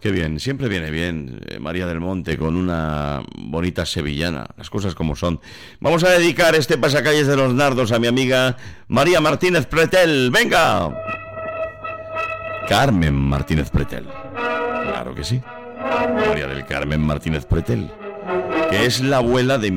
Qué bien, siempre viene bien María del Monte con una bonita sevillana, las cosas como son. Vamos a dedicar este pasacalles de los nardos a mi amiga María Martínez Pretel. ¡Venga! Carmen Martínez Pretel. Claro que sí. María del Carmen Martínez Pretel, que es la abuela de mi